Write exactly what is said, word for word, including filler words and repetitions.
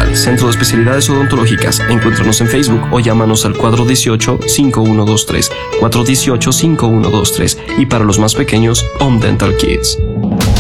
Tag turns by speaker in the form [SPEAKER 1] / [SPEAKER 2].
[SPEAKER 1] Centro de Especialidades Odontológicas. Encuéntranos en Facebook o llámanos al cuatro uno ocho, cinco uno dos tres, cuatro uno ocho, cinco uno dos tres y para los más pequeños, Home Dental Kids.